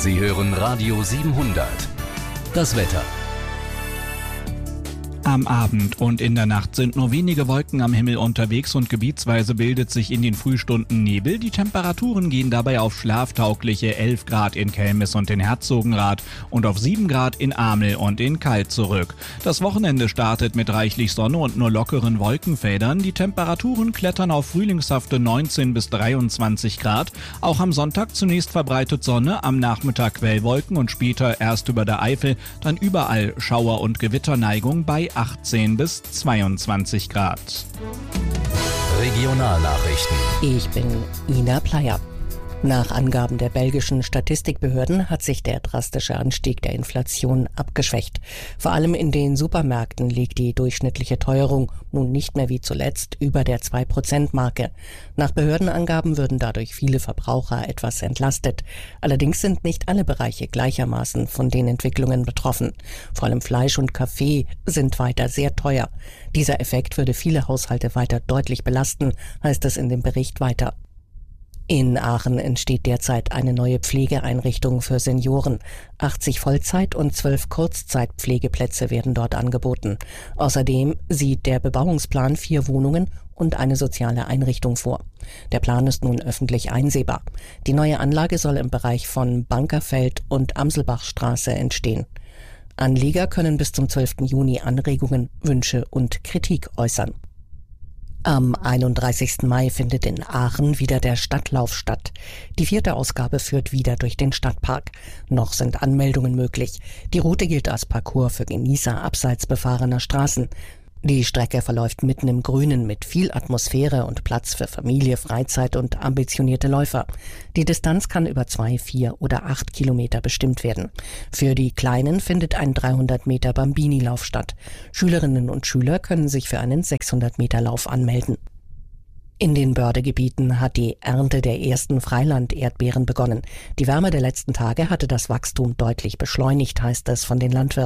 Sie hören Radio 700. Das Wetter. Am Abend und in der Nacht sind nur wenige Wolken am Himmel unterwegs und gebietsweise bildet sich in den Frühstunden Nebel. Die Temperaturen gehen dabei auf schlaftaugliche 11 Grad in Kelmis und in Herzogenrath und auf 7 Grad in Amel und in Kalt zurück. Das Wochenende startet mit reichlich Sonne und nur lockeren Wolkenfeldern. Die Temperaturen klettern auf frühlingshafte 19 bis 23 Grad. Auch am Sonntag zunächst verbreitet Sonne, am Nachmittag Quellwolken und später erst über der Eifel, dann überall Schauer- und Gewitterneigung bei 18 bis 22 Grad. Regionalnachrichten. Ich bin Ina Pleyer. Nach Angaben der belgischen Statistikbehörden hat sich der drastische Anstieg der Inflation abgeschwächt. Vor allem in den Supermärkten liegt die durchschnittliche Teuerung nun nicht mehr wie zuletzt über der 2%-Marke. Nach Behördenangaben würden dadurch viele Verbraucher etwas entlastet. Allerdings sind nicht alle Bereiche gleichermaßen von den Entwicklungen betroffen. Vor allem Fleisch und Kaffee sind weiter sehr teuer. Dieser Effekt würde viele Haushalte weiter deutlich belasten, heißt es in dem Bericht weiter. In Aachen entsteht derzeit eine neue Pflegeeinrichtung für Senioren. 80 Vollzeit- und 12 Kurzzeitpflegeplätze werden dort angeboten. Außerdem sieht der Bebauungsplan 4 Wohnungen und eine soziale Einrichtung vor. Der Plan ist nun öffentlich einsehbar. Die neue Anlage soll im Bereich von Bankerfeld und Amselbachstraße entstehen. Anlieger können bis zum 12. Juni Anregungen, Wünsche und Kritik äußern. Am 31. Mai findet in Aachen wieder der Stadtlauf statt. Die 4. Ausgabe führt wieder durch den Stadtpark. Noch sind Anmeldungen möglich. Die Route gilt als Parcours für Genießer abseits befahrener Straßen. Die Strecke verläuft mitten im Grünen mit viel Atmosphäre und Platz für Familie, Freizeit und ambitionierte Läufer. Die Distanz kann über 2, 4 oder 8 Kilometer bestimmt werden. Für die Kleinen findet ein 300 Meter Bambini-Lauf statt. Schülerinnen und Schüler können sich für einen 600 Meter Lauf anmelden. In den Bördegebieten hat die Ernte der ersten Freiland-Erdbeeren begonnen. Die Wärme der letzten Tage hatte das Wachstum deutlich beschleunigt, heißt es von den Landwirten.